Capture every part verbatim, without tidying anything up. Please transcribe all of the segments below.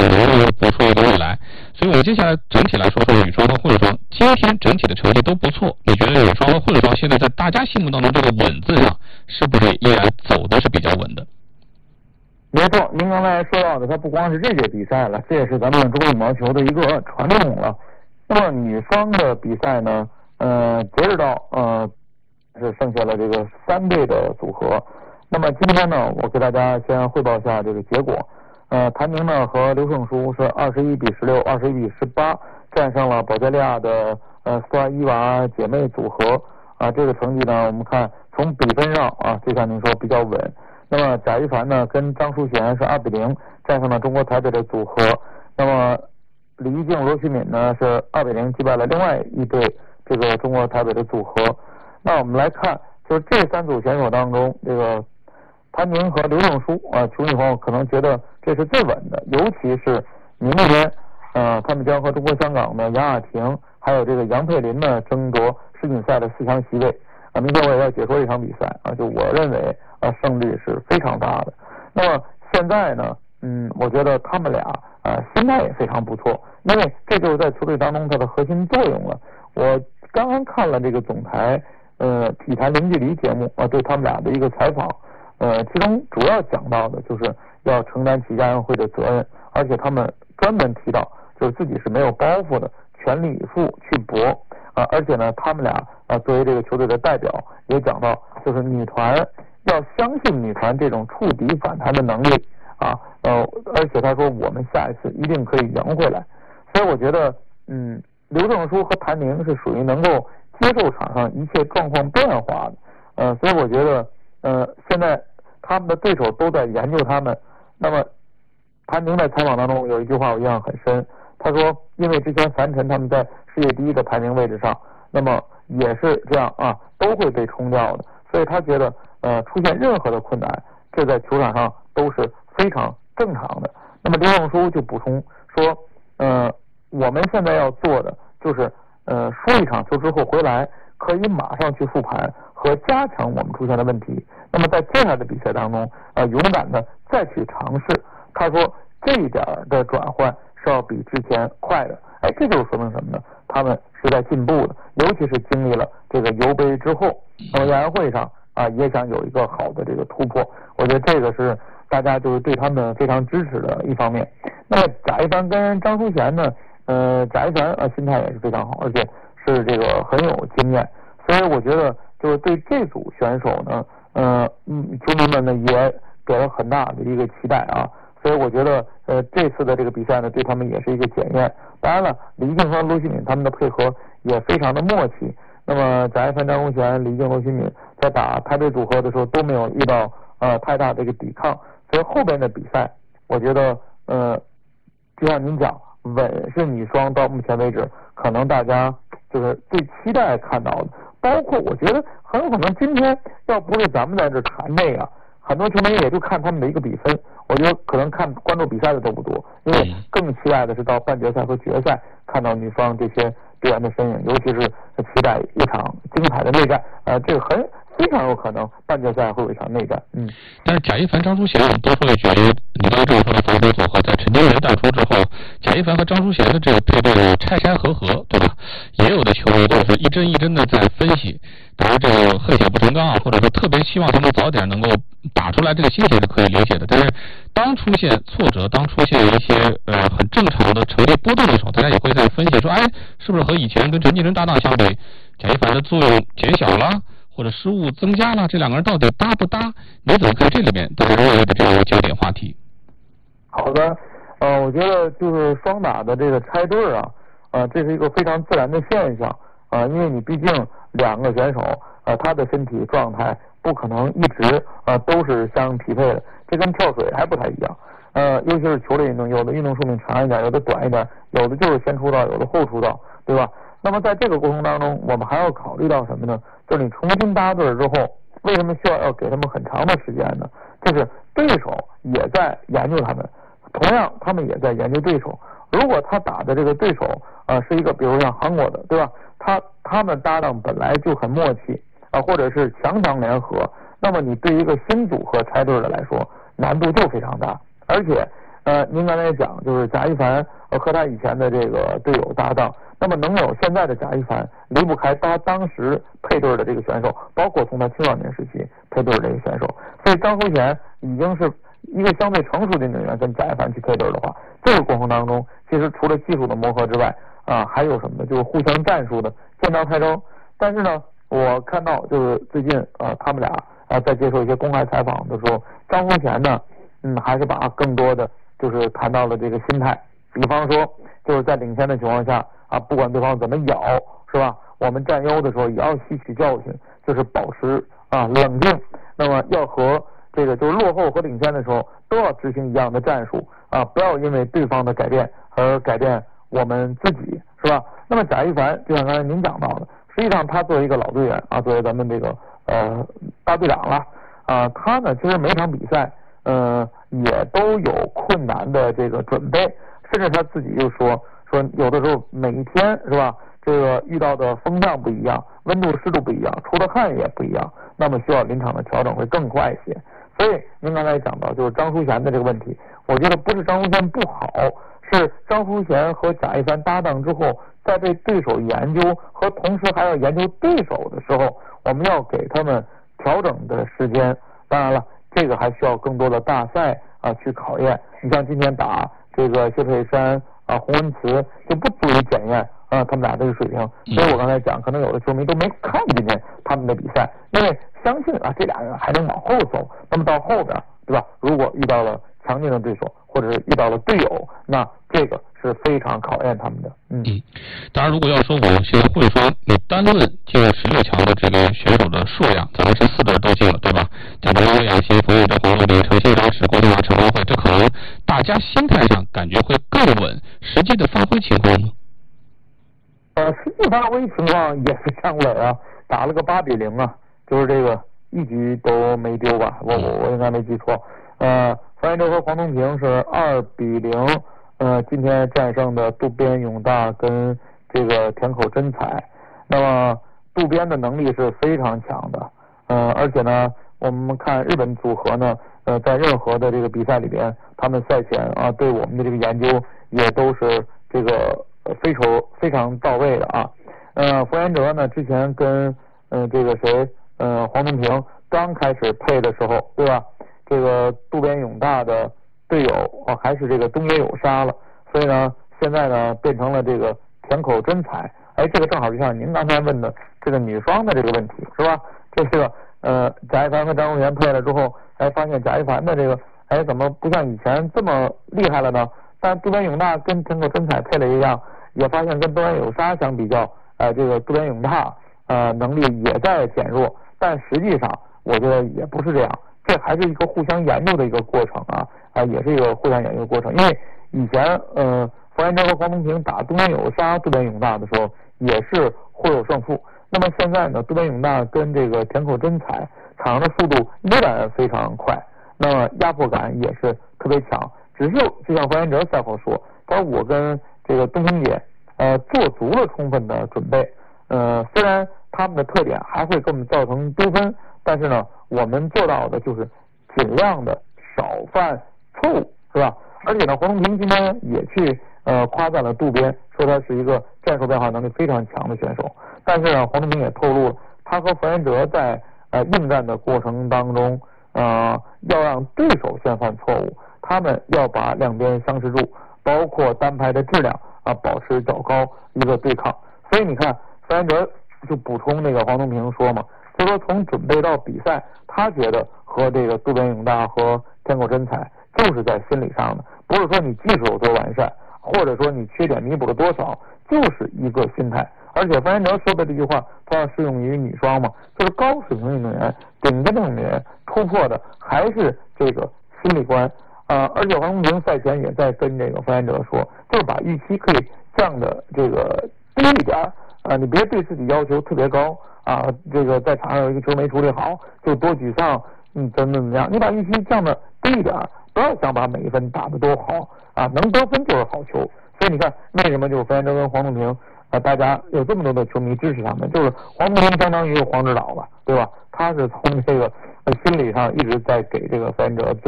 能搏出一个未来。所以我们接下来整体来说说女双和混双，今天整体的成绩都不错。你觉得女双和混双现在在大家心目当中这个稳字上，是不是依然走的是比较稳的？ 没错，您刚才说到的，它不光是这届比赛了，这也是咱们中国羽毛球的一个传统了。那么女双的比赛呢，呃，截止到呃是剩下了这个三队的组合。那么今天呢，我给大家先汇报一下这个结果。呃，谭宁呢和刘胜书是二十一比十六、二十一比十八战胜了保加利亚的呃斯瓦伊娃姐妹组合啊。这个成绩呢，我们看从比分上啊，就像您说比较稳。那么贾一凡呢跟张淑娴是二比零战胜了中国台北的组合。那么李玉静、罗旭敏呢是二比零击败了另外一对这个中国台北的组合。那我们来看，就是这三组选手当中，这个谭宁和刘胜书啊，球迷朋友可能觉得这是最稳的，尤其是明天，呃，他们将和中国香港的杨雅婷还有这个杨佩琳呢争夺世锦赛的四强席位啊。明天我也要解说这场比赛啊，就我认为啊胜率是非常大的。那么现在呢，嗯，我觉得他们俩啊心态也非常不错，因为这就是在球队当中它的核心作用了。我刚刚看了这个总台呃体坛零距离节目啊，对他们俩的一个采访。呃，其中主要讲到的就是要承担起亚运会的责任，而且他们专门提到，就是自己是没有包袱的，全力以赴去搏啊。而且呢，他们俩啊作为这个球队的代表，也讲到，就是女团要相信女团这种触底反弹的能力啊。呃，而且他说我们下一次一定可以赢回来。所以我觉得，嗯，刘胜书和谭宁是属于能够接受场上一切状况变化的。呃，所以我觉得，呃，现在他们的对手都在研究他们。那么谭宁在采访当中有一句话我印象很深，他说因为之前樊晨他们在世界第一的排名位置上，那么也是这样啊，都会被冲掉的，所以他觉得呃出现任何的困难，这在球场上都是非常正常的。那么刘胜书就补充说，呃我们现在要做的就是呃输一场球之后回来可以马上去复盘和加强我们出现的问题，那么在接下来的比赛当中，呃，勇敢的再去尝试。他说这一点的转换是要比之前快的，哎，这就说明什么呢？他们是在进步的，尤其是经历了这个尤杯之后，那么亚运会上啊也想有一个好的这个突破，我觉得这个是大家就是对他们非常支持的一方面。那么贾一凡跟张淑娴呢，呃，贾一凡啊心态也是非常好，而且是这个很有经验。所以我觉得就是对这组选手呢，呃，嗯，球迷们呢也给了很大的一个期待啊。所以我觉得，呃，这次的这个比赛呢，对他们也是一个检验。当然了，李玉静和罗旭敏他们的配合也非常的默契。那么贾一凡、张淑娴、李玉静、罗旭敏在打台北组合的时候都没有遇到呃太大的一个抵抗。所以后边的比赛，我觉得，呃，就像您讲，稳是女双到目前为止可能大家就是最期待看到的。包括我觉得很有可能今天要不是咱们在这传这个，很多球迷也就看他们的一个比分，我觉得可能看关注比赛的都不多，因为更期待的是到半决赛和决赛看到女双这些队员的身影，尤其是期待一场精彩的内战，呃，这个很非常有可能半决赛会有一场内战。嗯， 但是贾一凡、张淑娴，我们多说一句，你刚刚这么说的防守组合，在陈金莲淡出之后，贾一凡和张淑娴的这个配对拆拆合合，对吧？也有的球迷都是一针一针的在分析，比如这个恨铁不成钢啊，或者说特别希望他们早点能够打出来，这个心情是可以理解的。但是当出现挫折，当出现一些呃很正常的成绩波动的时候，大家也会在分析说，哎，是不是和以前跟陈金莲搭档相比，贾一凡的作用减小了？或者失误增加了，这两个人到底搭不搭？你怎么看这里面大家认为的这个焦点话题？ 好的，呃，我觉得就是双打的这个拆对啊，呃，这是一个非常自然的现象啊、呃，因为你毕竟两个选手，呃，他的身体状态不可能一直呃都是相匹配的，这跟跳水还不太一样。呃，尤其是球类运动，有的运动寿命长一点，有的短一点，有的就是先出道，有的后出道，对吧？那么在这个过程当中，我们还要考虑到什么呢？就是你重新搭对之后，为什么需要要给他们很长的时间呢？就是对手也在研究他们，同样他们也在研究对手。如果他打的这个对手啊、呃、是一个比如像韩国的，对吧？他他们搭档本来就很默契啊、呃，或者是强强联合，那么你对一个新组合拆对的来说，难度就非常大。而且呃，您刚才也讲，就是贾一凡呃和他以前的这个队友搭档，那么能有现在的贾一凡，离不开他当时配对的这个选手，包括从他青少年时期配对的这个选手。所以张淑贤已经是一个相对成熟的运动员，跟贾一凡去配对的话，这个过程当中，其实除了技术的磨合之外，啊，还有什么呢？就是互相战术的见招拆招。但是呢，我看到就是最近啊，他们俩啊在接受一些公开采访的时候，张淑贤呢，嗯，还是把更多的就是谈到了这个心态，比方说就是在领先的情况下啊，不管对方怎么咬，是吧？我们占优的时候也要吸取教训，就是保持啊冷静。那么要和这个就是落后和领先的时候都要执行一样的战术啊，不要因为对方的改变而改变我们自己，是吧？那么贾一凡就像刚才您讲到的，实际上他作为一个老队员啊，作为咱们这个呃大队长了啊，他呢其实每场比赛呃也都有困难的这个准备，甚至他自己就说说有的时候每一天是吧，这个遇到的风向不一样，温度湿度不一样，出的汗也不一样，那么需要临场的调整会更快一些。所以您刚才讲到就是张淑贤的这个问题，我觉得不是张淑贤不好，是张淑贤和贾一凡搭档之后，在对对手研究和同时还要研究对手的时候，我们要给他们调整的时间。当然了，这个还需要更多的大赛啊去考验。你像今天打这个谢佩珊啊、洪文慈就不足以检验啊他们俩这个水平。所以我刚才讲，可能有的球迷都没看今天他们的比赛，因为相信啊这俩人还能往后走。那么到后边，对吧？如果遇到了强劲的对手，或者是遇到了队友，那这个是非常考验他们的。嗯， 嗯当然，如果要说我现在会说，你单论进入十六强的这个选手的数量，咱们是四队都进了，对吧？贾德罗、杨希、冯玉哲、黄乐林、程新荣、史国庆、陈光慧，这可能大家心态上感觉会更稳，实际的发挥情况呢？ 呃，实际发挥情况也是这样稳啊，打了个八比零啊，就是这个一局都没丢吧？我我我应该没记错。呃，樊一舟和黄东平是二比零，呃，今天战胜的渡边勇大跟这个田口真彩。那么渡边的能力是非常强的，呃，而且呢，我们看日本组合呢，呃，在任何的这个比赛里边，他们赛前啊对我们的这个研究也都是这个非常非常到位的啊。呃，冯彦哲呢之前跟呃这个谁呃黄东平刚开始配的时候，对吧？这个渡边勇大的队友啊，还是这个东野有沙了，所以呢，现在呢变成了这个田口真彩。哎，这个正好就像您刚才问的这个女双的这个问题，是吧？这个呃贾一凡和张淑贤配了之后，哎，发现贾一凡的这个哎怎么不像以前这么厉害了呢？但渡边勇大跟田口真彩配了一样，也发现跟东野有沙相比较，呃，这个渡边勇大呃能力也在减弱，但实际上我觉得也不是这样。这还是一个互相研究的一个过程啊啊，也是一个互相研究的过程。因为以前呃，冯彦哲和黄东平打东边有沙渡边勇大的时候，也是互有胜负。那么现在呢，渡边勇大跟这个田口真彩场上的速度依然非常快，那么压迫感也是特别强。只是就像冯彦哲赛后说，他说我跟这个东平姐呃做足了充分的准备，呃，虽然他们的特点还会给我们造成丢分，但是呢，我们做到的就是尽量的少犯错误，是吧？而且呢，黄东平今天也去呃夸赞了渡边，说他是一个战术变化能力非常强的选手。但是呢，黄东平也透露，他和冯彦哲在呃应战的过程当中，呃，要让对手先犯错误，他们要把两边相持住，包括单排的质量啊，保持较高一个对抗。所以你看，冯彦哲就补充那个黄东平说嘛。就说从准备到比赛，他觉得和这个渡边勇大和田口真彩就是在心理上的，不是说你技术有多完善，或者说你缺点弥补了多少，就是一个心态。而且范彦哲说的这句话同样适用于女双嘛，就是高水平运动员、顶尖运动员突破的还是这个心理关啊、呃。而且黄东平赛前也在跟这个范彦哲说，就是把预期可以降的这个低一点啊、呃，你别对自己要求特别高。啊，这个在场上有一个球没处理好，就多沮丧，嗯，怎么怎么样？你把预期降的低一点，不要想把每一分打得多好啊，能得分就是好球。所以你看，为什么就是冯彦哲跟黄东平啊，大家有这么多的球迷支持他们？就是黄东平相当于黄指导了，对吧？他是从这个心理上一直在给这个冯彦哲做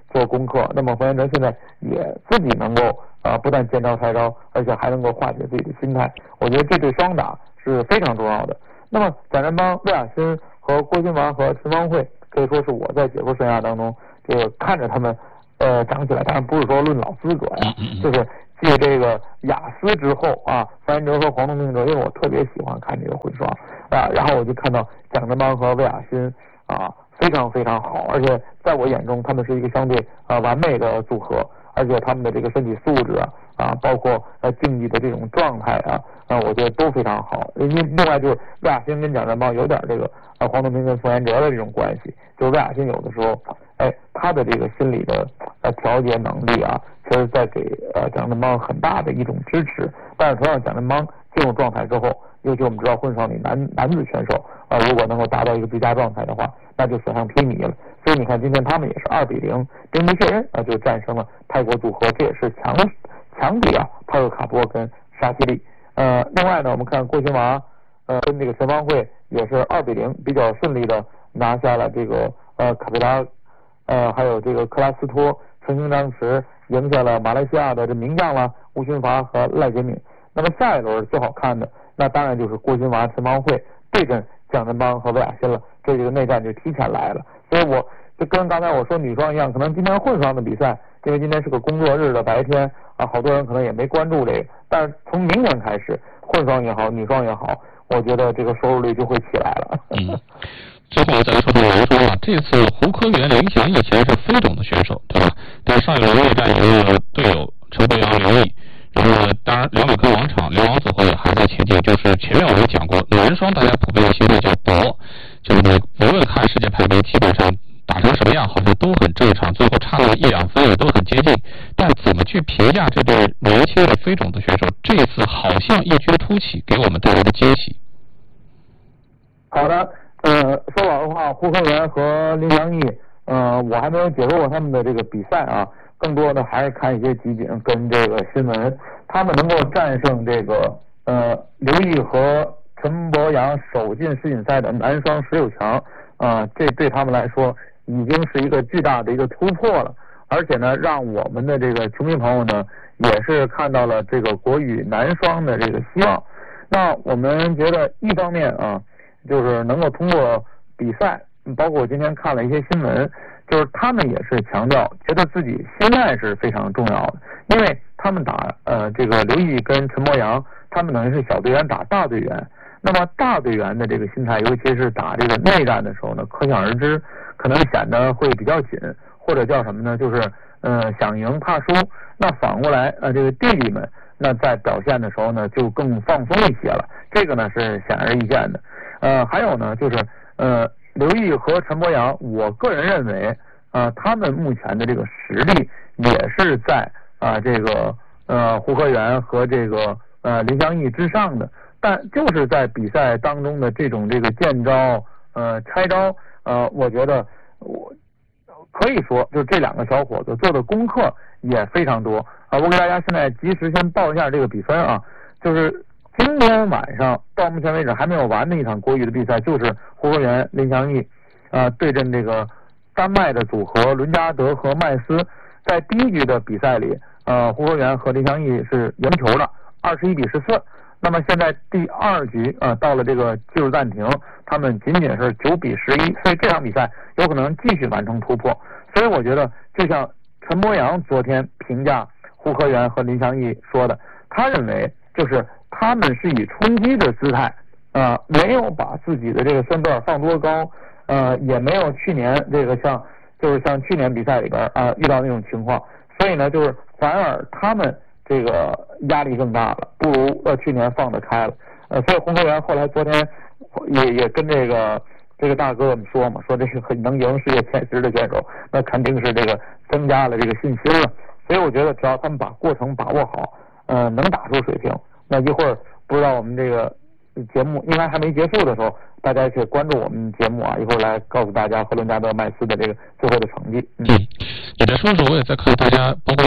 做功课。那么冯彦哲现在也自己能够啊、呃、不但见招拆招，而且还能够化解自己的心态。我觉得这对双打是非常重要的。那么蒋振邦、魏亚新和郭婧娃和陈芳慧，可以说是我在解说生涯当中这个看着他们呃长起来，当然不是说论老资格呀，就是继这个雅思之后啊，范彦哲和黄东明哲，因为我特别喜欢看这个混双啊，然后我就看到蒋振邦和魏亚新啊非常非常好，而且在我眼中他们是一个相对啊完美的组合，而且他们的这个身体素质啊啊，包括呃竞技的这种状态啊啊，我觉得都非常好。因为另外就是魏亚新跟蒋振邦有点这个啊黄东明跟冯彦哲的这种关系，就是魏亚新有的时候哎他的这个心理的呃调节能力啊，其实在给呃蒋振邦很大的一种支持。但是同样蒋振邦进入状态之后，尤其我们知道混双里男男子选手啊，如果能够达到一个最佳状态的话，那就所向披靡了。所以你看今天他们也是二比零兵不血刃啊，就战胜了泰国组合，这也是强强敌啊，帕克卡波跟沙西利。呃，另外呢，我们看郭婧娃呃跟这个陈芳慧也是二比零比较顺利的拿下了这个呃卡佩拉呃还有这个克拉斯托，陈兴张弛赢下了马来西亚的这名将了吴勋发和赖洁敏。那么下一轮最好看的，那当然就是郭婧娃、陈芳慧对阵蒋振邦和魏亚新了，这个内战就提前来了。所以我就跟刚才我说女双一样，可能今天混双的比赛，因为今天是个工作日的白天啊，好多人可能也没关注这个，但是从明天开始，混双也好，女双也好，我觉得这个收视率就会起来了。 嗯，最后再来说说人说啊，这次胡科元、林翔义其实是非种的选手，对吧？但是上一轮内战有个队友陈博阳、刘毅。然后呢，当然两百克王场刘王组合也还在前进，就是前面我也讲过，男双大家普遍的心态叫搏，就是你不论看世界排名，基本上打成什么样好像都很正常，最后差了一两分也都很接近。但怎么去评价这对年轻的非种的选手，这次好像异军突起，给我们带来的惊喜。 好的，呃，说老实话，胡科元和林翔义，呃，我还没有解说过他们的这个比赛啊。更多的还是看一些集锦跟这个新闻，他们能够战胜这个呃刘毅和陈博阳首进世锦赛的男双十六强，啊、呃，这对他们来说已经是一个巨大的一个突破了。而且呢，让我们的这个球迷朋友呢，也是看到了这个国羽男双的这个希望。那我们觉得一方面啊，就是能够通过比赛，包括我今天看了一些新闻。就是他们也是强调，觉得自己心态是非常重要的，因为他们打呃这个刘毅跟陈博阳，他们等于是小队员打大队员，那么大队员的这个心态，尤其是打这个内战的时候呢，可想而知，可能显得会比较紧，或者叫什么呢？就是呃想赢怕输。那反过来呃这个弟弟们，那在表现的时候呢，就更放松一些了，这个呢是显而易见的。呃，还有呢就是呃。刘毅和陈博阳，我个人认为，呃，他们目前的这个实力也是在啊、呃、这个呃胡科元和这个呃林翔义之上的，但就是在比赛当中的这种这个见招呃拆招呃，我觉得我可以说，就这两个小伙子做的功课也非常多啊、呃。我给大家现在及时先报一下这个比分啊，就是。今天晚上到目前为止还没有完的一场国羽的比赛，就是胡科元、林翔义，呃，对阵这个丹麦的组合伦加德和麦斯。在第一局的比赛里，呃，胡科元和林翔义是赢球了，二十一比十四。那么现在第二局，呃，到了这个技术暂停，他们仅仅是九比十一，所以这场比赛有可能继续完成突破。所以我觉得，就像陈博阳昨天评价胡科元和林翔义说的，他认为就是。他们是以冲击的姿态，呃，没有把自己的这个身段放多高，呃，也没有去年这个像就是像去年比赛里边啊、呃、遇到那种情况，所以呢，就是反而他们这个压力更大了，不如呃去年放得开了，呃，所以胡科元后来昨天也也跟这个这个大哥们说嘛，说这是很能赢世界前十的选手，那肯定是这个增加了这个信心了，所以我觉得只要他们把过程把握好，呃，能打出水平。那一会儿不知道我们这个节目应该还没结束的时候，大家可以关注我们节目啊，一会儿来告诉大家和伦加德麦斯的这个最后的成绩。 嗯，也再说说，我也在看大家，包括